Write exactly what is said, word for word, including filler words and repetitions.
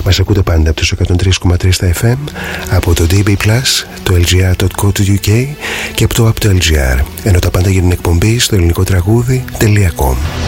Μας ακούτε πάντα από τους εκατόν τρία κόμμα τρία στα εφ εμ, από το ντι έι μπι Plus, το ελ τζι αρ τελεία κο τελεία γιου κέι και από το App το ελ τζι αρ. Ενώ τα πάντα για την εκπομπή στο ελληνικό τραγούδι τελεία κομ.